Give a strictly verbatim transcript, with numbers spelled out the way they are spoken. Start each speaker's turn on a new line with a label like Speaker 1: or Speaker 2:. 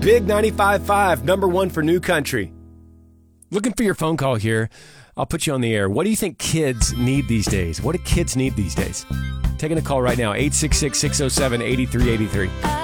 Speaker 1: Big ninety-five point five, number one for New Country. Looking for your phone call here. I'll put you on the air. What do you think kids need these days? What do kids need these days? Taking a call right now, eight six six, six oh seven, eight three eight three.